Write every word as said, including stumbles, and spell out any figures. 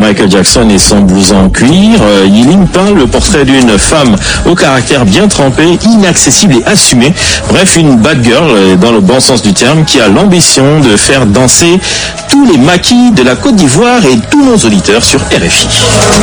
Michael Jackson et son blouson en cuir, euh, Yiling peint le portrait d'une femme au caractère bien trempé, inaccessible et assumé. Bref, une bad girl, dans le bon sens du terme, qui a l'ambition de faire danser tous les maquis de la Côte d'Ivoire et tous nos auditeurs sur R F I.